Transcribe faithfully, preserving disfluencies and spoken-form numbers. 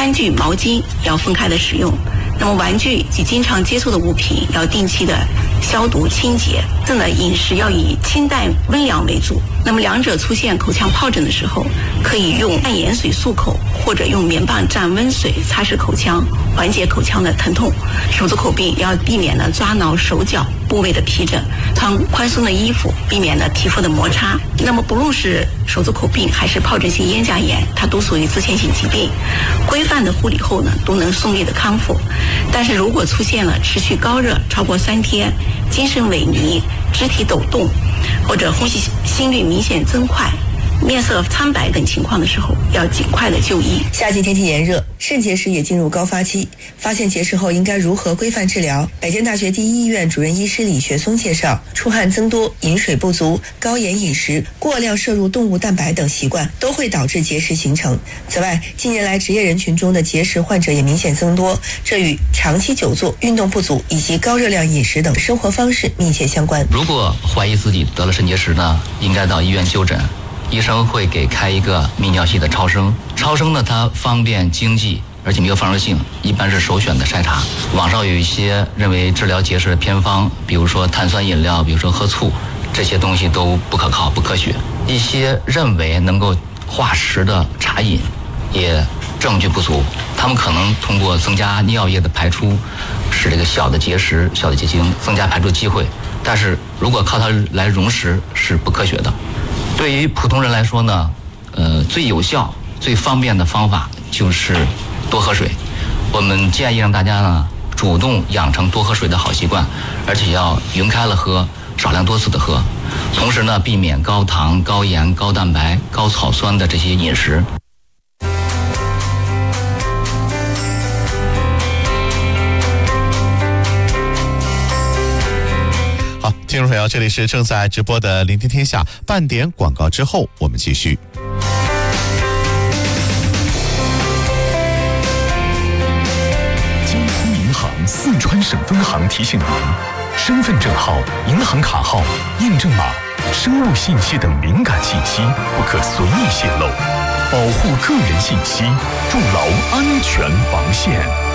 餐具、毛巾要分开的使用。那么玩具及经常接触的物品要定期的消毒清洁。这呢，饮食要以清淡温凉为主。那么两者出现口腔疱疹的时候，可以用淡盐水漱口，或者用棉棒蘸温水擦拭口腔，缓解口腔的疼痛。手足口病要避免呢抓挠手脚部位的皮疹，穿宽松的衣服，避免呢皮肤的摩擦。那么不论是手足口病还是疱疹性咽颊炎，它都属于自限性疾病，规范的护理后呢，都能顺利的康复。但是如果出现了持续高热超过三天、精神萎靡、肢体抖动，或者呼吸心率明显增快、面色苍白等情况的时候，要尽快的就医。 夏季天气炎热，肾结石也进入高发期，发现结石后应该如何规范治疗？北京大学第一医院主任医师李学松介绍，出汗增多、饮水不足、高盐饮食、过量摄入动物蛋白等习惯都会导致结石形成。此外，近年来职业人群中的结石患者也明显增多，这与长期久坐、运动不足以及高热量饮食等生活方式密切相关。 如果怀疑自己得了肾结石呢，应该到医院就诊。医生会给开一个泌尿系的超声，超声呢它方便经济，而且没有放射性，一般是首选的筛查。网上有一些认为治疗结石的偏方，比如说碳酸饮料，比如说喝醋，这些东西都不可靠、不科学。一些认为能够化石的茶饮也证据不足，他们可能通过增加尿液的排出，使这个小的结石、小的结晶增加排出机会，但是如果靠它来溶石是不科学的。对于普通人来说呢，呃，最有效、最方便的方法就是多喝水。我们建议让大家呢主动养成多喝水的好习惯，而且要匀开了喝，少量多次的喝。同时呢，避免高糖、高盐、高蛋白、高草酸的这些饮食。 听众朋友，这里是正在直播的聆听天下，半点广告之后我们继续。 交通银行四川省分行提醒您，身份证号、银行卡号、验证码、生物信息等敏感信息不可随意泄露，保护个人信息，筑牢安全防线。